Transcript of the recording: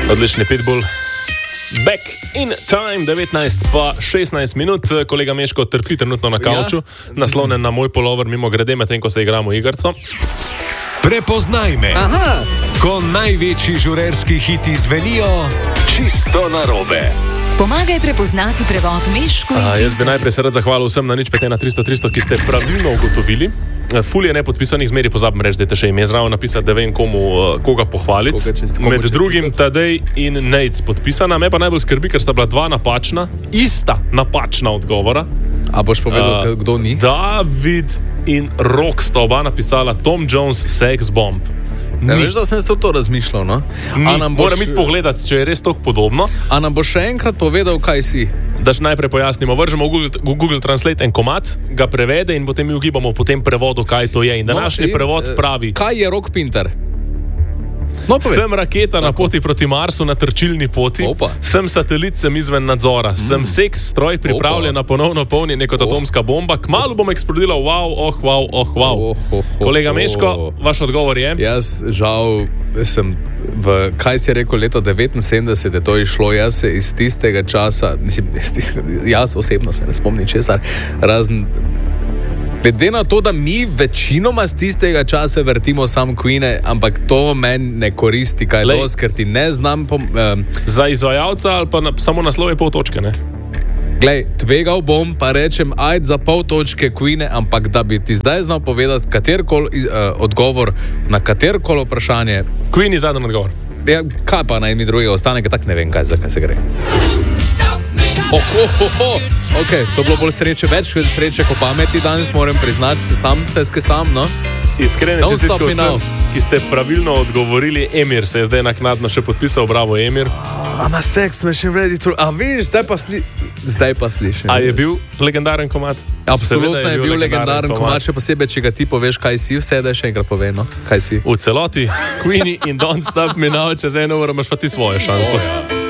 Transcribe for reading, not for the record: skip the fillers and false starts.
Odlični Pitbull. Back in time, 19 pa 16 minut. Kolega Meško trpi trenutno na kavču, naslonjen na moj polover, mimo grede, medtem ko se igramo igrco. Prepoznaj me. Aha. Ko največji žurerski hiti zvenijo čisto narobe. Pomagaj prepoznati prevod Meško. Jaz bi najprej se rad zahvalil vsem na 051 300, ki ste pravilno ugotovili. Ful je nepodpisanih, zmeri pozabim reči, da te še ime zraven napisati, da vem koga pohvaliti. Med drugim Tadej in Nejc podpisana. Me pa najbolj skrbi, ker sta bila dva napačna, ista napačna odgovora. A boš povedal, kdo ni? David in Rok sta oba napisala Tom Jones Sex Bomb. Ne veš, da sem to razmišljal, no? Moram iti pogledati, če je res tako podobno. A nam bo še enkrat povedal, kaj si? Daš najprej pojasnimo, vržemo v Google Translate en komad, ga prevede in potem mi ugibamo po tem prevodu, kaj to je. In današnji prevod pravi... Kaj je Rock Pinter? No, sem raketa na poti proti Marsu, na trčilni poti. Sem satelit, sem izven nadzora. Sem seks stroj, pripravljen na ponovno polnjenje kot atomska bomba. Kmalu bom eksplodila, wow. Kolega Meško, vaš odgovor je? Jaz žal sem kaj si rekel, leto 79 je to išlo, jaz se iz tistega časa, jaz osebno se ne spomnim česar, razen... Glede na to, da mi večinoma z tistega časa vrtimo sam Queene, ampak to meni ne koristi kaj dosti, ker ti ne znam... Za izvajalca ali pa samo naslov je pol točke, ne? Glej, tvegal bom, pa rečem, ajde za pol točke Queene, ampak da bi ti zdaj znal povedati katerkoli odgovor na katerkoli vprašanje... Queene zadnji odgovor. Ja, kaj pa naj mi drugega ostane, tak ne vem, za kaj se gre. Ok, to bilo bolj sreče, več sreče kot pameti danes, moram priznati, sam, no? Iskrene čestitke vsem, ki ste pravilno odgovorili. Emir se je zdaj naknadno še podpisal, bravo Emir. I'm a sex machine ready to... A viš, zdaj pa slišim. A je bil legendaren komad? Absolutno je bil legendaren komad, še posebej, če ga ti poveš, kaj si, vse da še enkrat povej, no? Kaj si? V celoti, Queenie in Don't Stop Me Now, čez eno uro imaš pa ti svojo šanso.